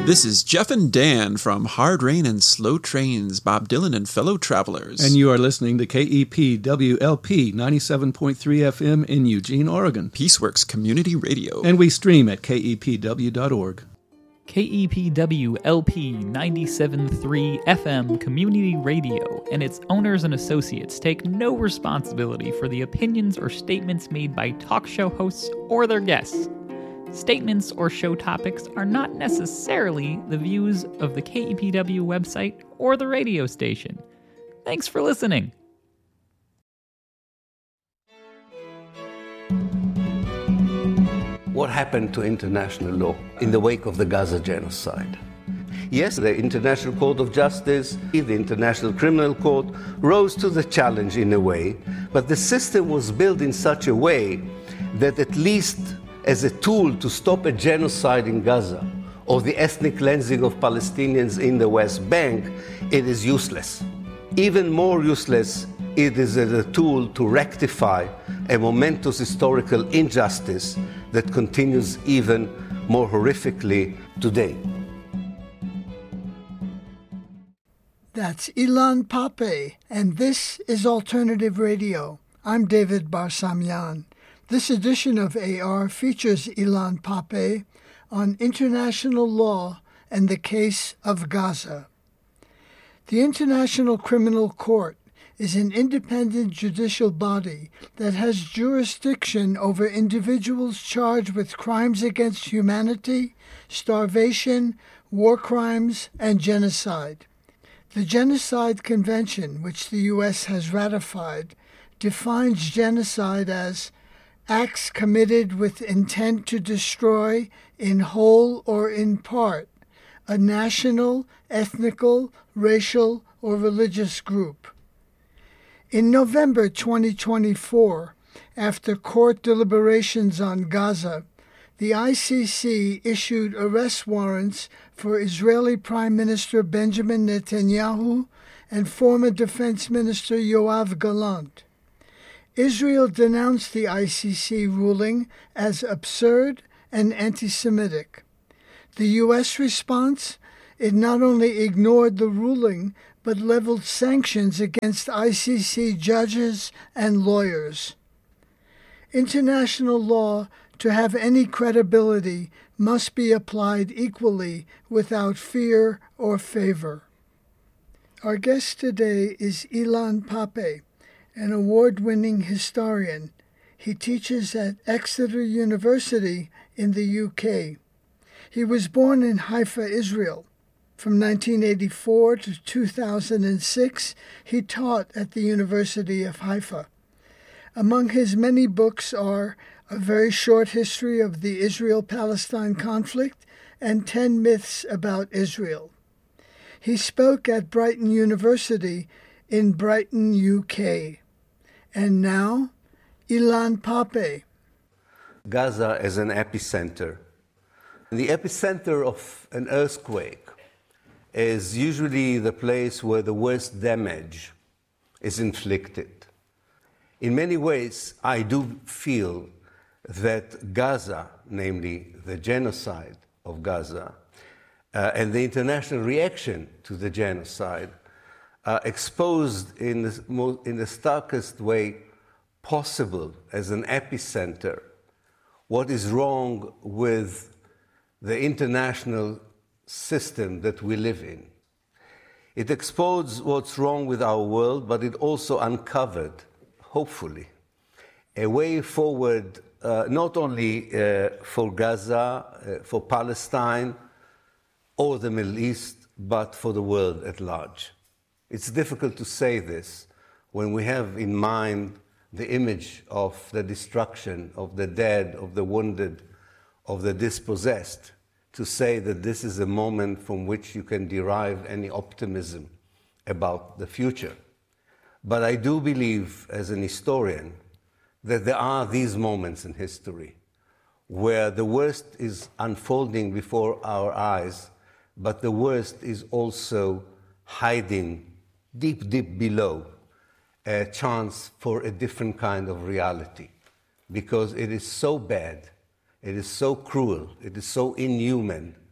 This is Jeff and Dan from Hard Rain and Slow Trains, Bob Dylan and Fellow Travelers. And you are listening to KEPWLP 97.3 FM in Eugene, Oregon. Peaceworks Community Radio. And we stream at kepw.org. KEPWLP 97.3 FM Community Radio and its owners and associates take no responsibility for the opinions or statements made by talk show hosts or their guests. Statements or show topics are not necessarily the views of the KEPW website or the radio station. Thanks for listening. What happened to international law in the wake of the Gaza genocide? Yes, the International Court of Justice, the International Criminal Court rose to the challenge in a way, but the system was built in such a way that at least as a tool to stop a genocide in Gaza or the ethnic cleansing of Palestinians in the West Bank, it is useless. Even more useless, it is as a tool to rectify a momentous historical injustice that continues even more horrifically today. That's Ilan Pappé, and this is Alternative Radio. I'm David Barsamian. This edition of AR features Ilan Pappé on international law and the case of Gaza. The International Criminal Court is an independent judicial body that has jurisdiction over individuals charged with crimes against humanity, starvation, war crimes, and genocide. The Genocide Convention, which the U.S. has ratified, defines genocide as acts committed with intent to destroy, in whole or in part, a national, ethnical, racial, or religious group. In November 2024, after court deliberations on Gaza, the ICC issued arrest warrants for Israeli Prime Minister Benjamin Netanyahu and former Defense Minister Yoav Gallant. Israel denounced the ICC ruling as absurd and anti-Semitic. The U.S. response? It not only ignored the ruling, but leveled sanctions against ICC judges and lawyers. International law, to have any credibility, must be applied equally without fear or favor. Our guest today is Ilan Pappé, an award-winning historian. He teaches at Exeter University in the UK. He was born in Haifa, Israel. From 1984 to 2006, he taught at the University of Haifa. Among his many books are A Very Short History of the Israel-Palestine Conflict and 10 Myths About Israel. He spoke at Brighton University in Brighton, UK. And now, Ilan Pappé. Gaza as an epicenter. The epicenter of an earthquake is usually the place where the worst damage is inflicted. In many ways, I do feel that Gaza, namely the genocide of Gaza, and the international reaction to the genocide, exposed in the starkest way possible as an epicenter what is wrong with the international system that we live in. It exposed what's wrong with our world, but it also uncovered, hopefully, a way forward not only for Gaza, for Palestine, or the Middle East, but for the world at large. It's difficult to say this when we have in mind the image of the destruction, of the dead, of the wounded, of the dispossessed, to say that this is a moment from which you can derive any optimism about the future. But I do believe, as an historian, that there are these moments in history where the worst is unfolding before our eyes, but the worst is also hiding deep, deep below a chance for a different kind of reality, because it is so bad, it is so cruel, it is so inhuman,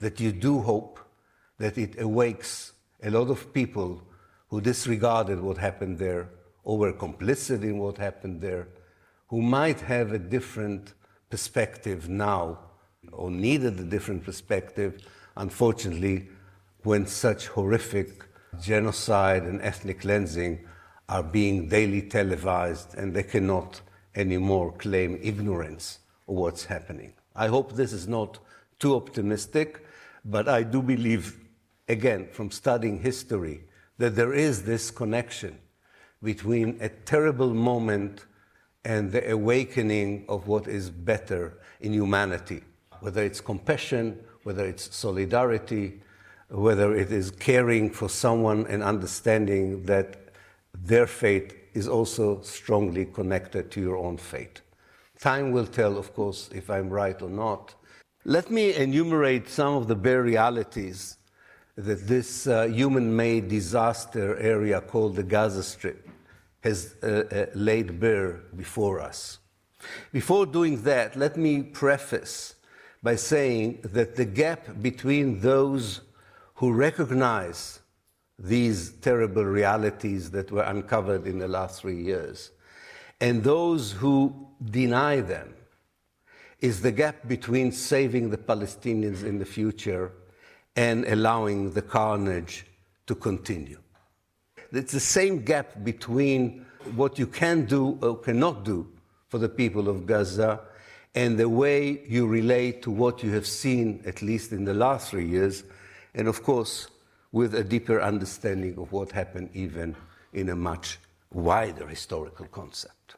that you do hope that it awakes a lot of people who disregarded what happened there or were complicit in what happened there, who might have a different perspective now or needed a different perspective, unfortunately, when such horrific genocide and ethnic cleansing are being daily televised and they cannot anymore claim ignorance of what's happening. I hope this is not too optimistic, but I do believe, again, from studying history, that there is this connection between a terrible moment and the awakening of what is better in humanity, whether it's compassion, whether it's solidarity, whether it is caring for someone and understanding that their fate is also strongly connected to your own fate. Time will tell, of course, if I'm right or not. Let me enumerate some of the bare realities that this human-made disaster area called the Gaza Strip has laid bare before us. Before doing that, let me preface by saying that the gap between those who recognize these terrible realities that were uncovered in the last 3 years and those who deny them is the gap between saving the Palestinians in the future and allowing the carnage to continue. It's the same gap between what you can do or cannot do for the people of Gaza and the way you relate to what you have seen, at least in the last 3 years, and of course, with a deeper understanding of what happened even in a much wider historical concept.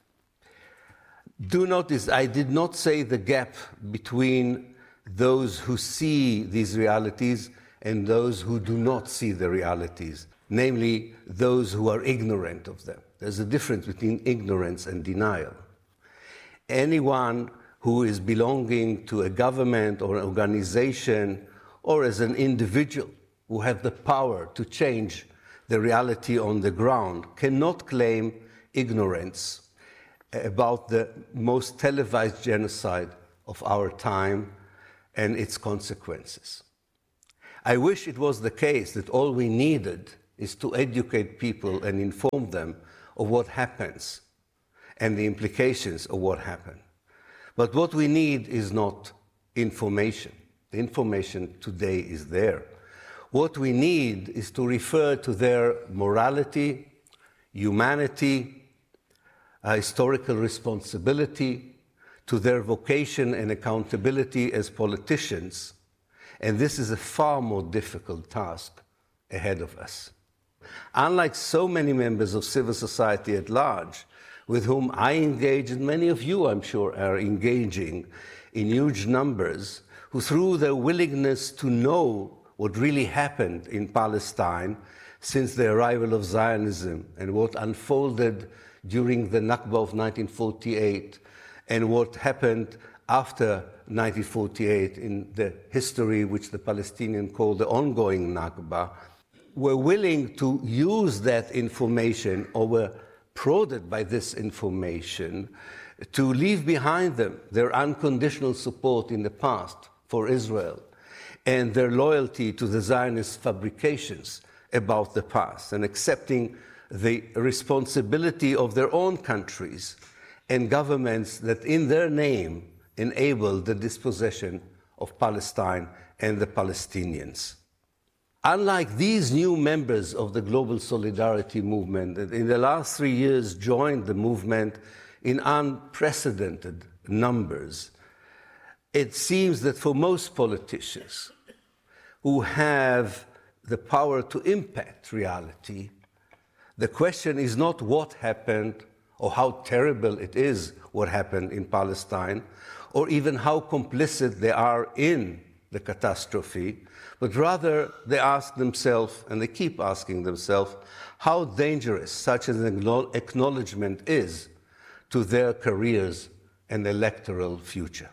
Do notice, I did not say the gap between those who see these realities and those who do not see the realities, namely those who are ignorant of them. There's a difference between ignorance and denial. Anyone who is belonging to a government or an organization or as an individual who have the power to change the reality on the ground cannot claim ignorance about the most televised genocide of our time and its consequences. I wish it was the case that all we needed is to educate people and inform them of what happens and the implications of what happened. But what we need is not information. The information today is there. What we need is to refer to their morality, humanity, historical responsibility, to their vocation and accountability as politicians. And this is a far more difficult task ahead of us. Unlike so many members of civil society at large, with whom I engage, and many of you, I'm sure, are engaging in huge numbers, who through their willingness to know what really happened in Palestine since the arrival of Zionism and what unfolded during the Nakba of 1948 and what happened after 1948 in the history which the Palestinians call the ongoing Nakba, were willing to use that information or were prodded by this information to leave behind them their unconditional support in the past for Israel and their loyalty to the Zionist fabrications about the past and accepting the responsibility of their own countries and governments that in their name enabled the dispossession of Palestine and the Palestinians. Unlike these new members of the global solidarity movement that in the last 3 years joined the movement in unprecedented numbers, it seems that for most politicians who have the power to impact reality, the question is not what happened or how terrible it is what happened in Palestine, or even how complicit they are in the catastrophe, but rather they ask themselves, and they keep asking themselves, how dangerous such an acknowledgement is to their careers and electoral future.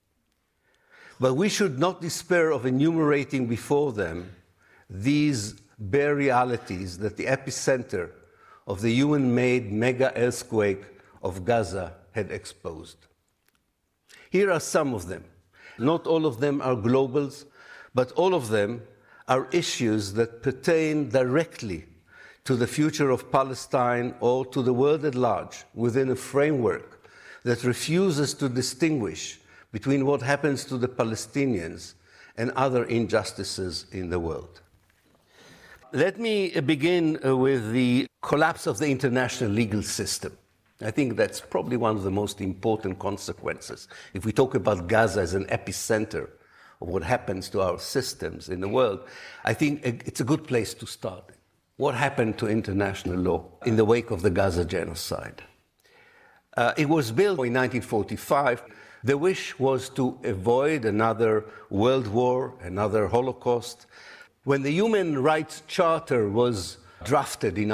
But we should not despair of enumerating before them these bare realities that the epicenter of the human-made mega earthquake of Gaza had exposed. Here are some of them. Not all of them are globals, but all of them are issues that pertain directly to the future of Palestine or to the world at large within a framework that refuses to distinguish between what happens to the Palestinians and other injustices in the world. Let me begin with the collapse of the international legal system. I think that's probably one of the most important consequences. If we talk about Gaza as an epicenter of what happens to our systems in the world, I think it's a good place to start. What happened to international law in the wake of the Gaza genocide? It was built in 1945. The wish was to avoid another world war, another Holocaust. When the Human Rights Charter was drafted in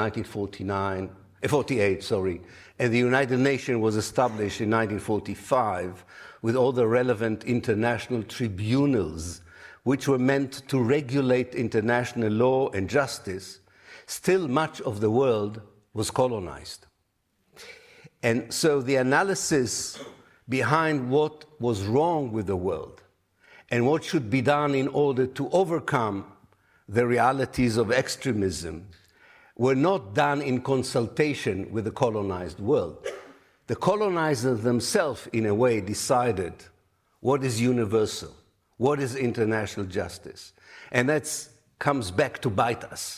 1948, and the United Nations was established in 1945 with all the relevant international tribunals which were meant to regulate international law and justice, still much of the world was colonized. And so the analysis behind what was wrong with the world and what should be done in order to overcome the realities of extremism were not done in consultation with the colonized world. The colonizers themselves, in a way, decided what is universal, what is international justice. And that comes back to bite us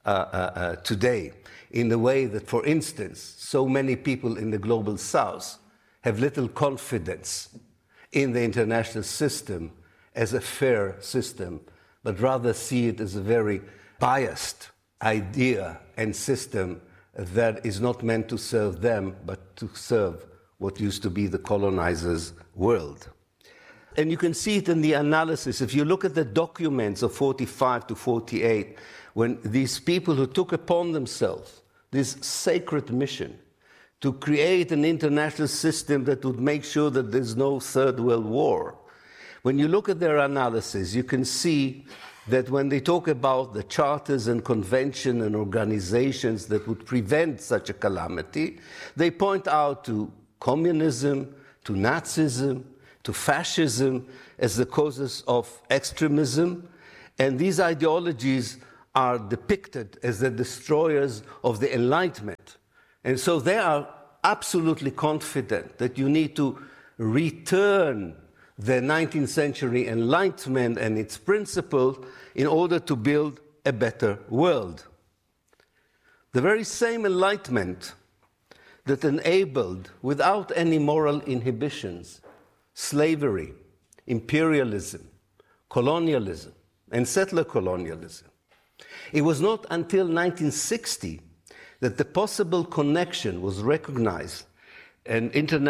today in the way that, for instance, so many people in the global south have little confidence in the international system as a fair system, but rather see it as a very biased idea and system that is not meant to serve them, but to serve what used to be the colonizers' world. And you can see it in the analysis. If you look at the documents of 45 to 48, when these people who took upon themselves this sacred mission to create an international system that would make sure that there's no third world war, when you look at their analysis, you can see that when they talk about the charters and conventions and organizations that would prevent such a calamity, they point out to communism, to Nazism, to fascism as the causes of extremism, and these ideologies are depicted as the destroyers of the Enlightenment. And so they are absolutely confident that you need to return the 19th century Enlightenment and its principle in order to build a better world. The very same Enlightenment that enabled, without any moral inhibitions, slavery, imperialism, colonialism, and settler colonialism. It was not until 1960 that the possible connection was recognized and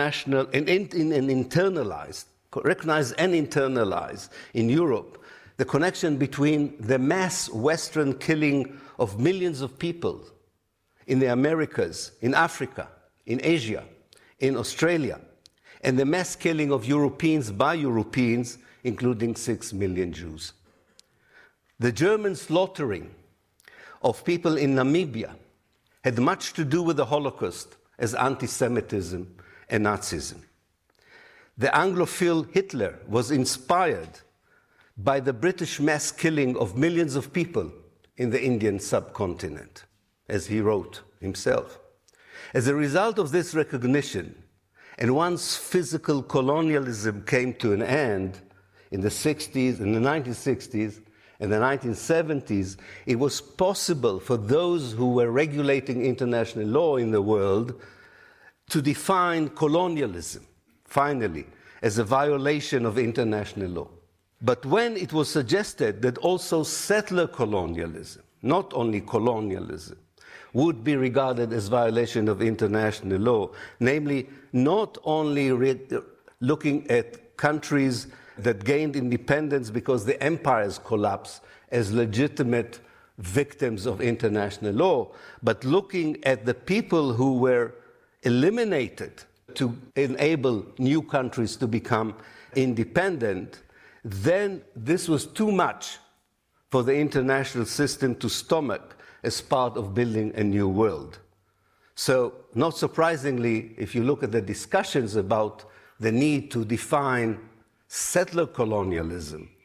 recognized and internalized in Europe, the connection between the mass Western killing of millions of people in the Americas, in Africa, in Asia, in Australia, and the mass killing of Europeans by Europeans, including 6 million Jews. The German slaughtering of people in Namibia had much to do with the Holocaust as anti-Semitism and Nazism. The Anglophile Hitler was inspired by the British mass killing of millions of people in the Indian subcontinent, as he wrote himself. As a result of this recognition, and once physical colonialism came to an end in the 60s, in the 1960s, and the 1970s, it was possible for those who were regulating international law in the world to define colonialism, finally, as a violation of international law. But when it was suggested that also settler colonialism, not only colonialism, would be regarded as violation of international law, namely not only looking at countries that gained independence because the empires collapsed as legitimate victims of international law, but looking at the people who were eliminated to enable new countries to become independent, then this was too much for the international system to stomach as part of building a new world. So, not surprisingly, if you look at the discussions about the need to define settler colonialism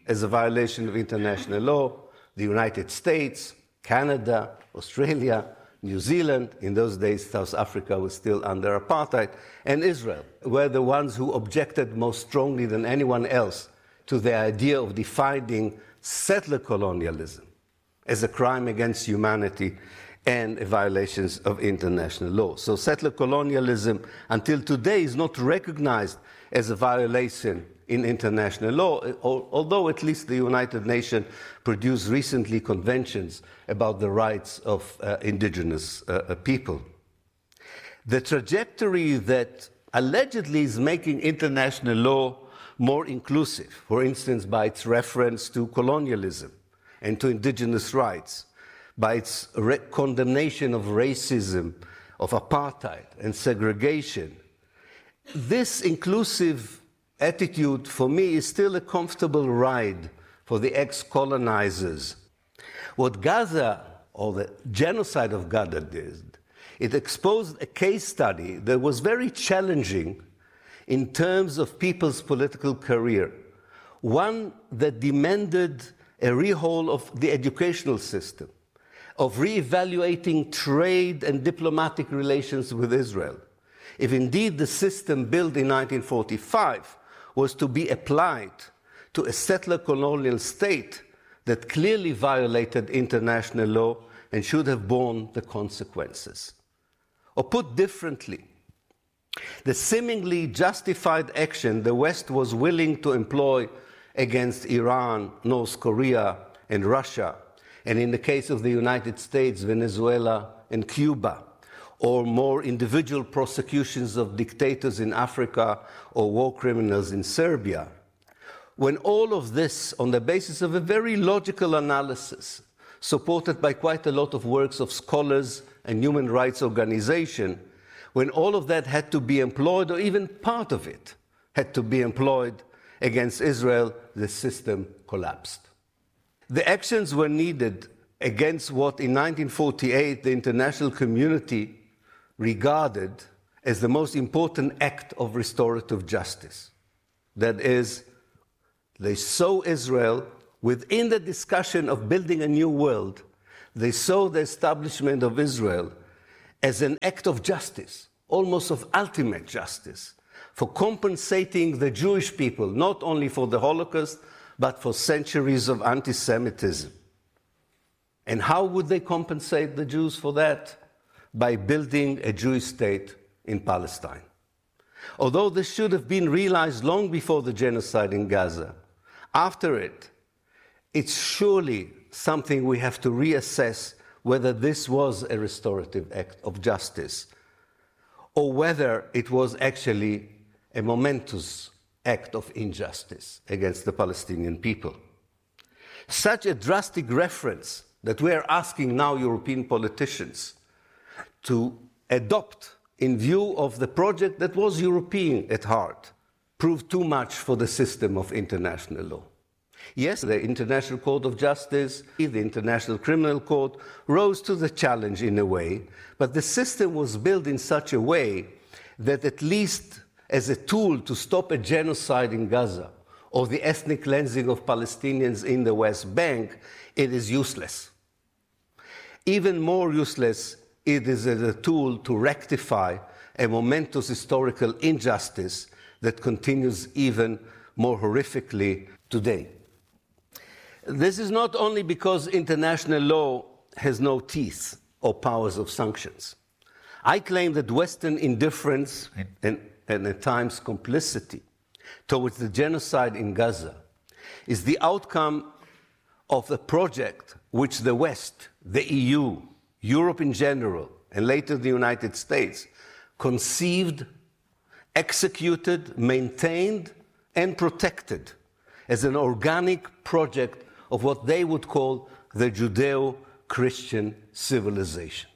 as a violation of international law, the United States, Canada, Australia, New Zealand, in those days South Africa was still under apartheid, and Israel were the ones who objected most strongly than anyone else to the idea of defining settler colonialism as a crime against humanity and violations of international law. So settler colonialism until today is not recognized as a violation in international law, although at least the United Nations produced recently conventions about the rights of indigenous people. The trajectory that allegedly is making international law more inclusive, for instance, by its reference to colonialism and to indigenous rights, by its condemnation of racism, of apartheid and segregation, this inclusive attitude, for me, is still a comfortable ride for the ex-colonizers. What Gaza, or the genocide of Gaza did, it exposed a case study that was very challenging in terms of people's political career, one that demanded a rehaul of the educational system, of reevaluating trade and diplomatic relations with Israel. If indeed the system built in 1945 was to be applied to a settler colonial state that clearly violated international law and should have borne the consequences. Or put differently, the seemingly justified action the West was willing to employ against Iran, North Korea, and Russia, and in the case of the United States, Venezuela, and Cuba, or more individual prosecutions of dictators in Africa or war criminals in Serbia. When all of this, on the basis of a very logical analysis, supported by quite a lot of works of scholars and human rights organizations, when all of that had to be employed, or even part of it had to be employed against Israel, the system collapsed. The actions were needed against what in 1948 the international community regarded as the most important act of restorative justice. That is, they saw Israel within the discussion of building a new world. They saw the establishment of Israel as an act of justice, almost of ultimate justice, for compensating the Jewish people, not only for the Holocaust, but for centuries of anti-Semitism. And how would they compensate the Jews for that? By building a Jewish state in Palestine. Although this should have been realized long before the genocide in Gaza, after it, it's surely something we have to reassess whether this was a restorative act of justice or whether it was actually a momentous act of injustice against the Palestinian people. Such a drastic reference that we are asking now European politicians to adopt in view of the project that was European at heart proved too much for the system of international law. Yes, the International Court of Justice, the International Criminal Court rose to the challenge in a way, but the system was built in such a way that at least as a tool to stop a genocide in Gaza or the ethnic cleansing of Palestinians in the West Bank, it is useless. Even more useless, it is as a tool to rectify a momentous historical injustice that continues even more horrifically today. This is not only because international law has no teeth or powers of sanctions. I claim that Western indifference and at times complicity towards the genocide in Gaza is the outcome of a project which the West, the EU, Europe in general, and later the United States, conceived, executed, maintained, and protected as an organic project of what they would call the Judeo-Christian civilization.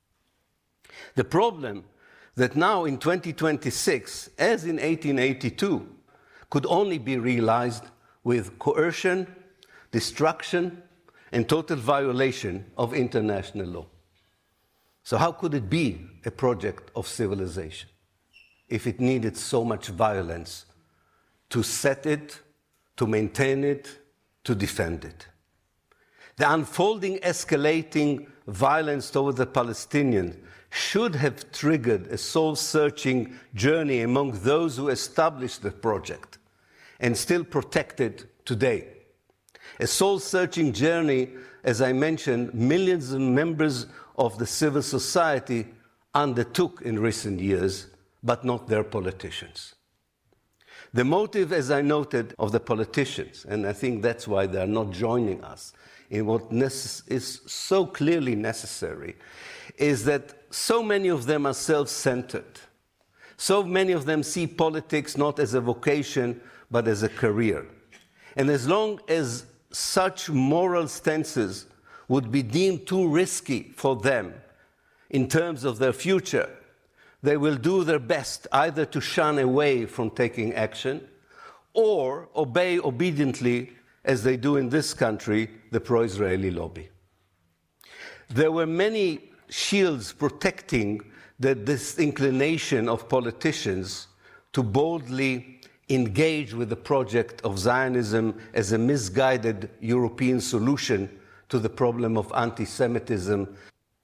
The problem that now in 2026, as in 1882, could only be realized with coercion, destruction, and total violation of international law. So how could it be a project of civilization if it needed so much violence to set it, to maintain it, to defend it. The unfolding, escalating violence toward the Palestinians should have triggered a soul-searching journey among those who established the project and still protect it today. A soul-searching journey, as I mentioned, millions of members of the civil society undertook in recent years, but not their politicians. The motive, as I noted, of the politicians, and I think that's why they are not joining us in what is so clearly necessary, is that so many of them are self-centered. So many of them see politics not as a vocation, but as a career. And as long as such moral stances would be deemed too risky for them in terms of their future, they will do their best either to shun away from taking action or obey obediently, as they do in this country, the pro-Israeli lobby. There were many shields protecting this inclination of politicians to boldly engage with the project of Zionism as a misguided European solution to the problem of anti-Semitism.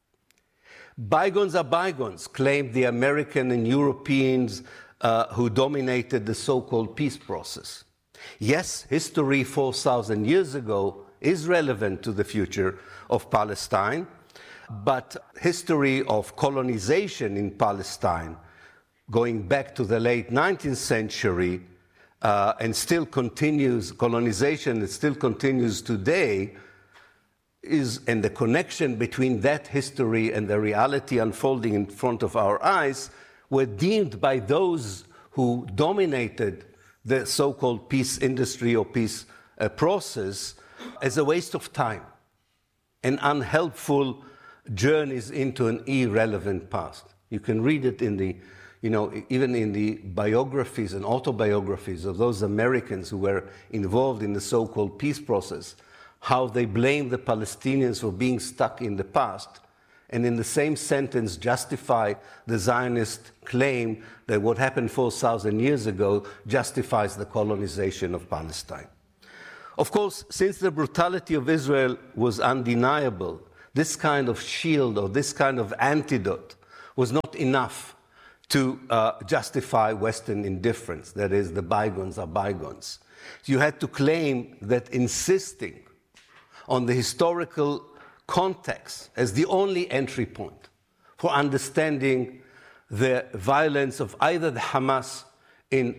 Bygones are bygones, claimed the American and Europeans who dominated the so-called peace process. Yes, history 4,000 years ago is relevant to the future of Palestine, but history of colonization in Palestine, going back to the late 19th century, and still continues, colonization that still continues today, and the connection between that history and the reality unfolding in front of our eyes were deemed by those who dominated the so-called peace industry or peace process as a waste of time and unhelpful journeys into an irrelevant past. You can read it in the, even in the biographies and autobiographies of those Americans who were involved in the so-called peace process, how they blame the Palestinians for being stuck in the past, and in the same sentence justify the Zionist claim that what happened 4,000 years ago justifies the colonization of Palestine. Of course, since the brutality of Israel was undeniable, this kind of shield or this kind of antidote was not enough to justify Western indifference. That is, the bygones are bygones. You had to claim that insisting on the historical context as the only entry point for understanding the violence of either the Hamas in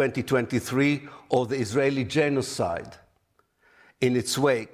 2023 or the Israeli genocide in its wake,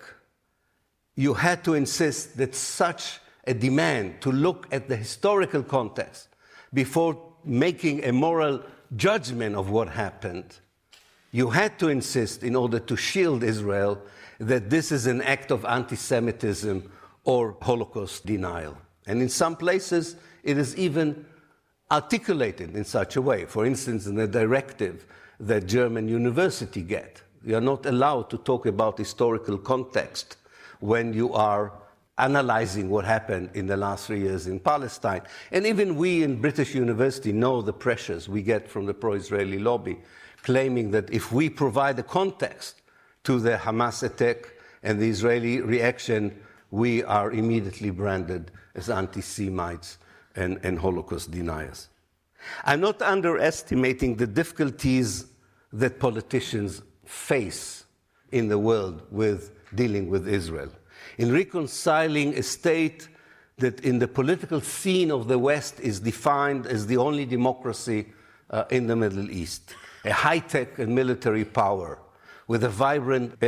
you had to insist that such a demand to look at the historical context before making a moral judgment of what happened, you had to insist in order to shield Israel that this is an act of anti-Semitism or Holocaust denial. And in some places, it is even articulated in such a way. For instance, in the directive that German universities get, you are not allowed to talk about historical context when you are analyzing what happened in the last 3 years in Palestine. And even we in British University know the pressures we get from the pro-Israeli lobby, claiming that if we provide a context to the Hamas attack and the Israeli reaction, we are immediately branded as anti-Semites and Holocaust deniers. I'm not underestimating the difficulties that politicians face in the world with dealing with Israel, in reconciling a state that in the political scene of the West is defined as the only democracy in the Middle East, a high-tech and military power, with a vibrant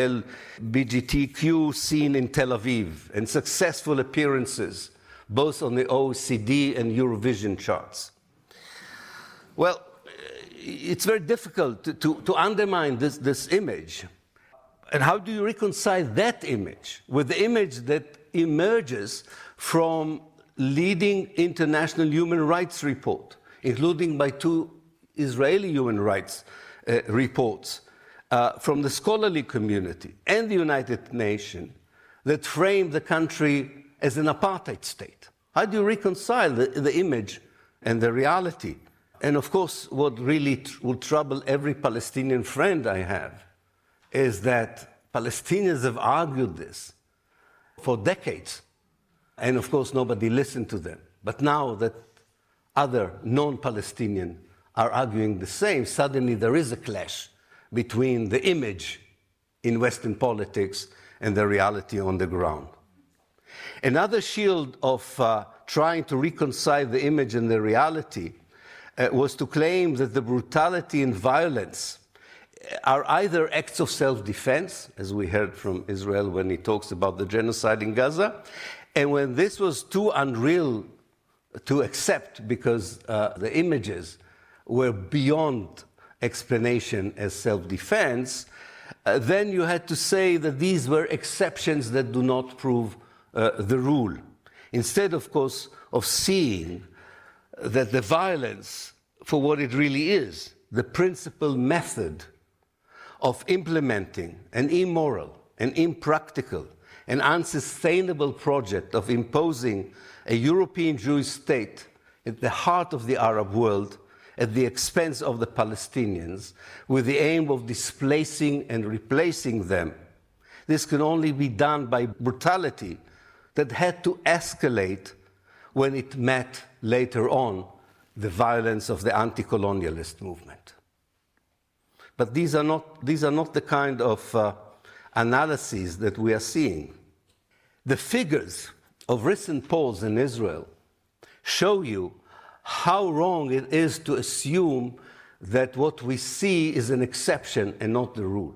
LGBTQ scene in Tel Aviv and successful appearances both on the OECD and Eurovision charts. Well, it's very difficult to undermine this image. And how do you reconcile that image with the image that emerges from leading international human rights report, including by 2 Israeli human rights reports, from the scholarly community and the United Nations that frame the country as an apartheid state? How do you reconcile the image and the reality? And of course, what really will trouble every Palestinian friend I have is that Palestinians have argued this for decades. And of course, nobody listened to them. But now that other non-Palestinians are arguing the same, suddenly there is a clash between the image in Western politics and the reality on the ground. Another shield of trying to reconcile the image and the reality was to claim that the brutality and violence are either acts of self-defense, as we heard from Israel when he talks about the genocide in Gaza, and when this was too unreal to accept because the images were beyond explanation as self-defense, then you had to say that these were exceptions that do not prove the rule. Instead, of course, of seeing that the violence for what it really is, the principal method of implementing an immoral, an impractical, an unsustainable project of imposing a European Jewish state at the heart of the Arab world at the expense of the Palestinians, with the aim of displacing and replacing them. This can only be done by brutality that had to escalate when it met later on the violence of the anti-colonialist movement. But these are not the kind of analyses that we are seeing. The figures of recent polls in Israel show you how wrong it is to assume that what we see is an exception and not the rule.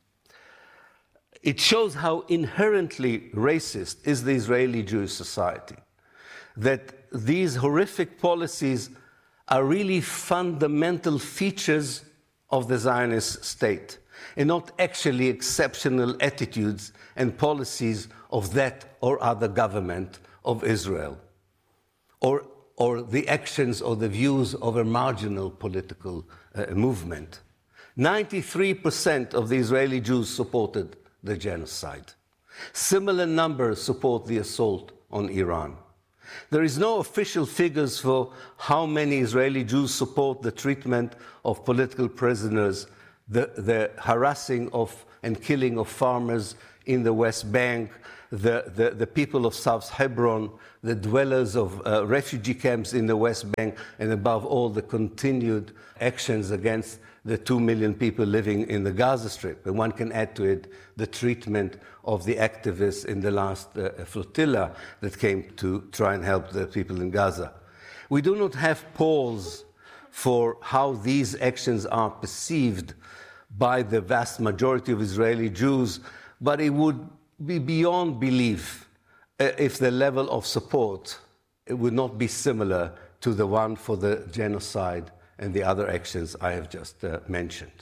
It shows how inherently racist is the Israeli Jewish society, that these horrific policies are really fundamental features of the Zionist state, and not actually exceptional attitudes and policies of that or other government of Israel, or the actions or the views of a marginal political movement. 93% of the Israeli Jews supported the genocide. Similar numbers support the assault on Iran. There is no official figures for how many Israeli Jews support the treatment of political prisoners, the harassing of and killing of farmers in the West Bank, the people of South Hebron, the dwellers of refugee camps in the West Bank, and above all, the continued actions against the 2 million people living in the Gaza Strip. And one can add to it the treatment of the activists in the last flotilla that came to try and help the people in Gaza. We do not have polls for how these actions are perceived by the vast majority of Israeli Jews, but it would be beyond belief if the level of support would not be similar to the one for the genocide and the other actions I have just mentioned.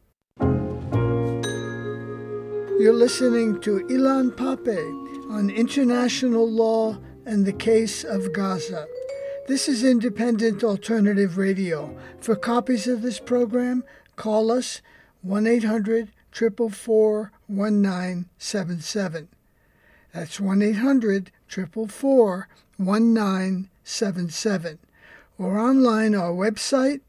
You're listening to Ilan Pappé on international law and the case of Gaza. This is Independent Alternative Radio. For copies of this program, call us 1-800-444-1977. That's 1-800-444-1977. Or online our website,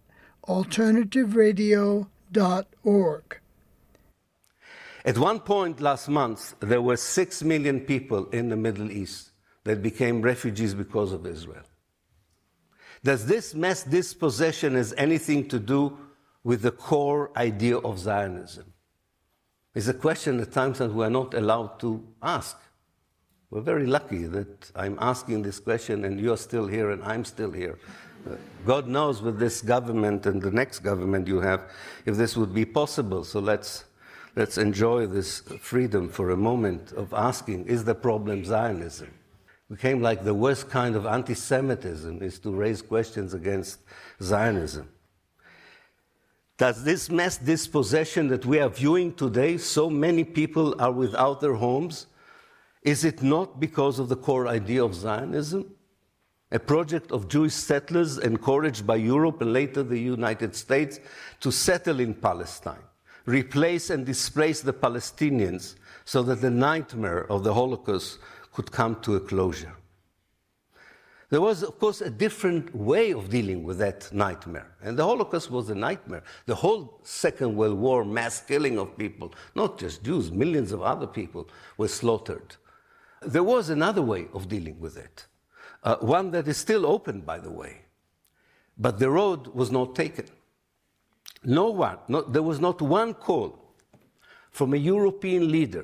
alternativeradio.org. At one point last month, there were 6 million people in the Middle East that became refugees because of Israel. Does this mass dispossession has anything to do with the core idea of Zionism? It's a question at times that we're not allowed to ask. We're very lucky that I'm asking this question and you're still here and I'm still here. God knows with this government and the next government you have, if this would be possible. So let's enjoy this freedom for a moment of asking, is the problem Zionism? It became like the worst kind of anti-Semitism is to raise questions against Zionism. Does this mass dispossession that we are viewing today, so many people are without their homes, is it not because of the core idea of Zionism? A project of Jewish settlers encouraged by Europe and later the United States to settle in Palestine, replace and displace the Palestinians so that the nightmare of the Holocaust could come to a closure. There was, of course, a different way of dealing with that nightmare. And the Holocaust was a nightmare. The whole Second World War, mass killing of people, not just Jews, millions of other people were slaughtered. There was another way of dealing with it, one that is still open, by the way. But the road was not taken. There was not one call from a European leader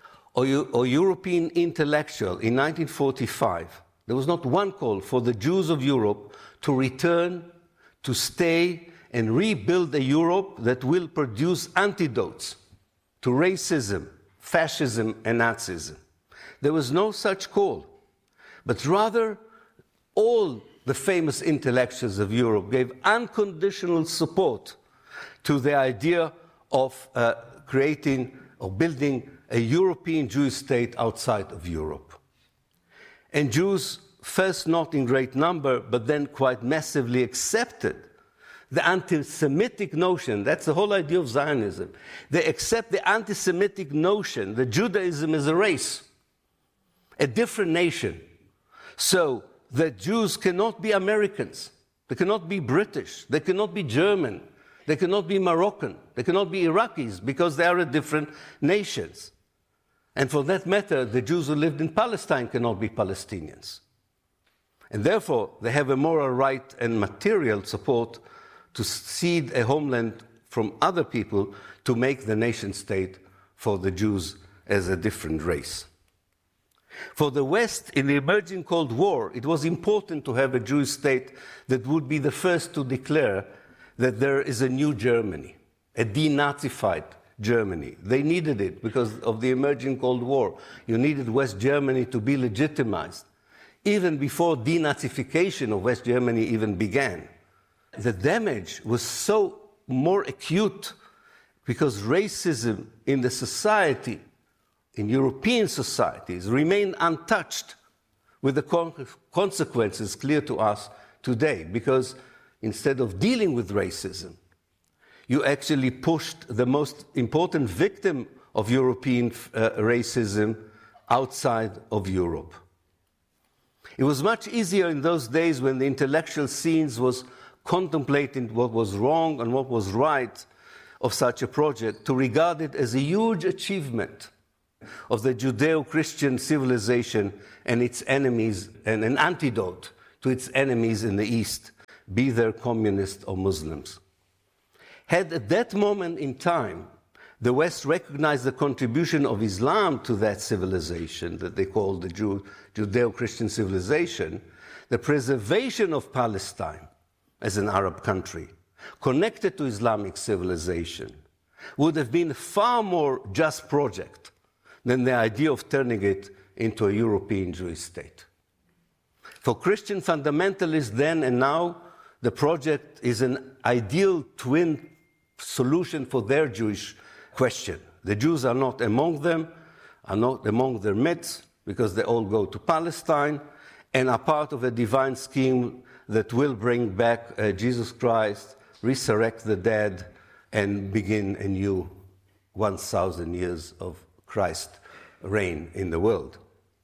or European intellectual in 1945. There was not one call for the Jews of Europe to return, to stay, and rebuild a Europe that will produce antidotes to racism, fascism, and Nazism. There was no such call, but rather all the famous intellectuals of Europe gave unconditional support to the idea of creating or building a European Jewish state outside of Europe. And Jews, first not in great number, but then quite massively accepted the anti-Semitic notion. That's the whole idea of Zionism. They accept the anti-Semitic notion that Judaism is a race, a different nation. So that Jews cannot be Americans, they cannot be British, they cannot be German, they cannot be Moroccan, they cannot be Iraqis, because they are different nations. And for that matter, the Jews who lived in Palestine cannot be Palestinians. And therefore, they have a moral right and material support to cede a homeland from other people to make the nation state for the Jews as a different race. For the West, in the emerging Cold War, it was important to have a Jewish state that would be the first to declare that there is a new Germany, a denazified Germany. They needed it because of the emerging Cold War. You needed West Germany to be legitimized, even before denazification of West Germany even began. The damage was so more acute because racism in the society, in European societies, remained untouched, with the consequences clear to us today, because instead of dealing with racism, you actually pushed the most important victim of European racism outside of Europe. It was much easier in those days when the intellectual scenes was contemplating what was wrong and what was right of such a project to regard it as a huge achievement of the Judeo-Christian civilization and its enemies, and an antidote to its enemies in the East, be they communists or Muslims. Had at that moment in time the West recognized the contribution of Islam to that civilization that they called the Judeo-Christian civilization, the preservation of Palestine as an Arab country connected to Islamic civilization would have been a far more just project than the idea of turning it into a European Jewish state. For Christian fundamentalists then and now, the project is an ideal twin solution for their Jewish question. The Jews are not among them, are not among their midst, because they all go to Palestine, and are part of a divine scheme that will bring back Jesus Christ, resurrect the dead, and begin a new 1,000 years of Christ's reign in the world.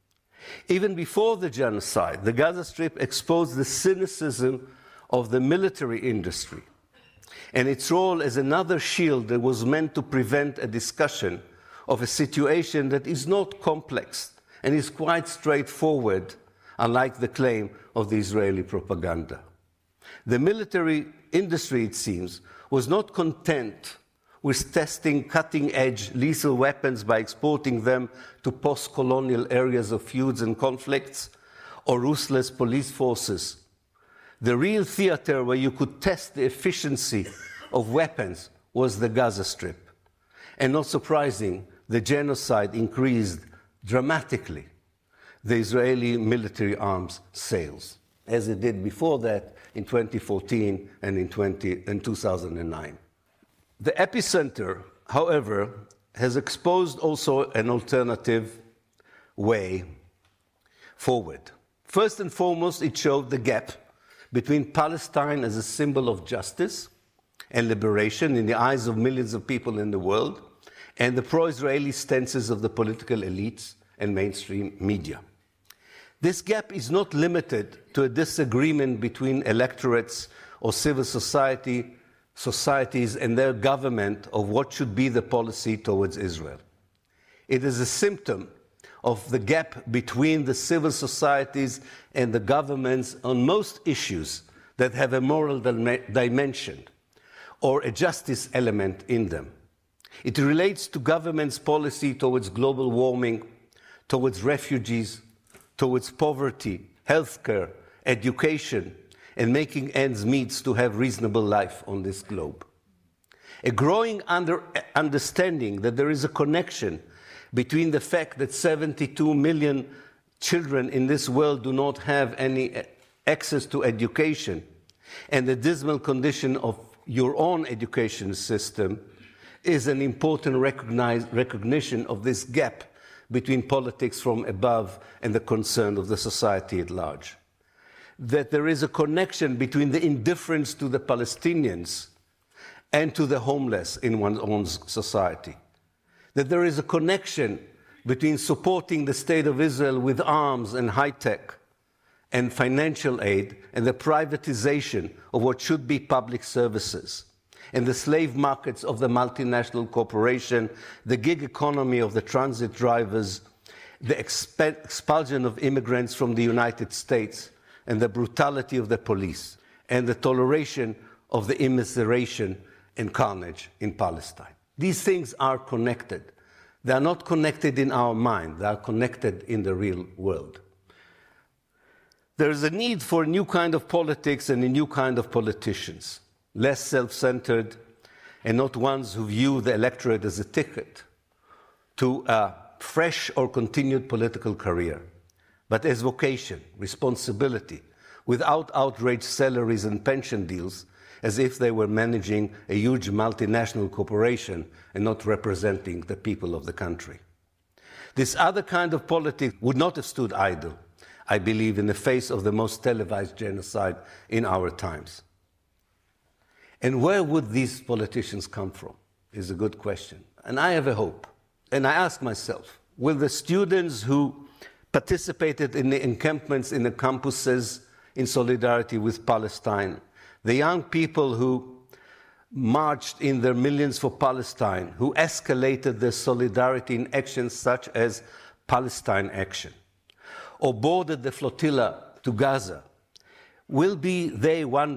Even before the genocide, the Gaza Strip exposed the cynicism of the military industry and its role as another shield that was meant to prevent a discussion of a situation that is not complex and is quite straightforward, unlike the claim of the Israeli propaganda. The military industry, it seems, was not content with testing cutting-edge lethal weapons by exporting them to post-colonial areas of feuds and conflicts, or ruthless police forces. The real theater where you could test the efficiency of weapons was the Gaza Strip. And not surprising, the genocide increased dramatically the Israeli military arms sales, as it did before that in 2014 and in 2009. The epicenter, however, has exposed also an alternative way forward. First and foremost, it showed the gap between Palestine as a symbol of justice and liberation in the eyes of millions of people in the world, and the pro-Israeli stances of the political elites and mainstream media. This gap is not limited to a disagreement between electorates or civil societies and their government of what should be the policy towards Israel. It is a symptom of the gap between the civil societies and the governments on most issues that have a moral dimension or a justice element in them. It relates to governments' policy towards global warming, towards refugees, towards poverty, healthcare, education, and making ends meet to have reasonable life on this globe. A growing understanding that there is a connection between the fact that 72 million children in this world do not have any access to education and the dismal condition of your own education system is an important recognition of this gap between politics from above and the concern of the society at large. That there is a connection between the indifference to the Palestinians and to the homeless in one's own society. That there is a connection between supporting the State of Israel with arms and high-tech and financial aid and the privatization of what should be public services and the slave markets of the multinational corporation, the gig economy of the transit drivers, the expulsion of immigrants from the United States, and the brutality of the police, and the toleration of the immiseration and carnage in Palestine. These things are connected. They are not connected in our mind. They are connected in the real world. There is a need for a new kind of politics and a new kind of politicians, less self-centered and not ones who view the electorate as a ticket to a fresh or continued political career, but as vocation, responsibility, without outraged salaries and pension deals, as if they were managing a huge multinational corporation and not representing the people of the country. This other kind of politics would not have stood idle, I believe, in the face of the most televised genocide in our times. And where would these politicians come from is a good question. And I have a hope. And I ask myself, will the students who participated in the encampments in the campuses in solidarity with Palestine, the young people who marched in their millions for Palestine, who escalated their solidarity in actions such as Palestine Action, or boarded the flotilla to Gaza, will be they one